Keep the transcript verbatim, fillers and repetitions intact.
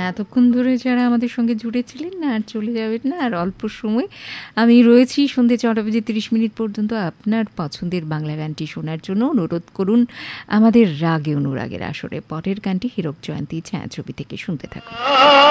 এতক্ষণ ধরে যারা আমাদের সঙ্গে জুড়েছিলেন না, আর চলে যাবেন না, আর অল্প সময় আমি রয়েছি সন্ধ্যে ছটা বেজে তিরিশ মিনিট পর্যন্ত আপনার পছন্দের বাংলা গানটি শোনার জন্য। অনুরোধ করুন আমাদের রাগে অনুরাগের আসরে পরের গানটি হীরক জয়ন্তী ছায়াছবি থেকে শুনতে থাকুন।